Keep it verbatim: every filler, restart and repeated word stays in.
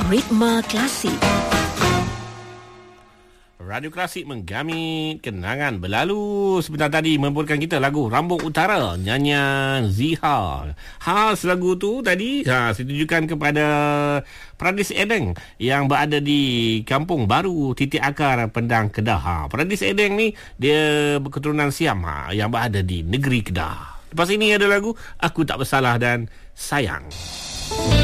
Ritma Klasik. Radio Klasik menggamit kenangan berlalu. Sebentar tadi membuatkan kita lagu Rambung Utara, nyanyian Ziha. Khas lagu tu tadi ha, saya tunjukkan kepada Pradis Edeng yang berada di Kampung Baru Titik Akar Pendang Kedah. Ha, Pradis Edeng ni dia berketurunan Siam ha, yang berada di negeri Kedah. Lepas ini ada lagu Aku Tak Bersalah dan Sayang.